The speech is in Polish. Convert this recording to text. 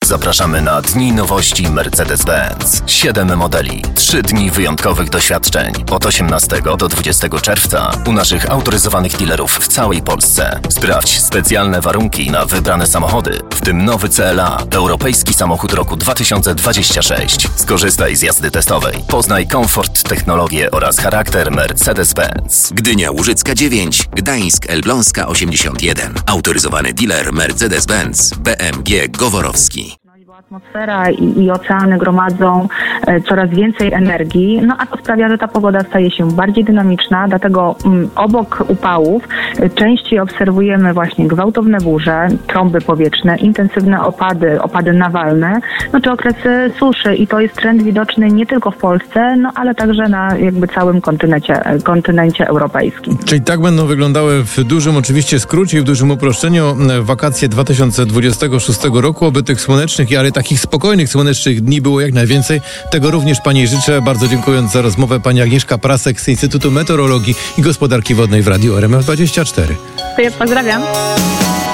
Zapraszamy na Dni Nowości Mercedes-Benz. 7 modeli, 3 dni wyjątkowych doświadczeń. Od 18 do 20 czerwca u naszych autoryzowanych dealerów w całej Polsce. Sprawdź specjalne warunki na wybrane samochody, w tym nowy CLA, europejski samochód roku 2026. Skorzystaj z jazdy testowej. Poznaj komfort, technologię oraz charakter Mercedes-Benz. Gdynia Łużycka 9, Gdańsk Elbląska 81. Autoryzowany dealer Mercedes-Benz BMG Goworowski. Atmosfera i oceany gromadzą coraz więcej energii, a to sprawia, że ta pogoda staje się bardziej dynamiczna, dlatego obok upałów częściej obserwujemy właśnie gwałtowne burze, trąby powietrzne, intensywne opady nawalne, czy okresy suszy i to jest trend widoczny nie tylko w Polsce, ale także na całym kontynencie europejskim. Czyli tak będą wyglądały w dużym oczywiście skrócie i w dużym uproszczeniu wakacje 2026 roku, oby tych słonecznych, ale takich spokojnych, słonecznych dni było jak najwięcej. Tego również Pani życzę. Bardzo dziękując za rozmowę. Pani Agnieszka Prasek z Instytutu Meteorologii i Gospodarki Wodnej w Radiu RMF24. Pozdrawiam.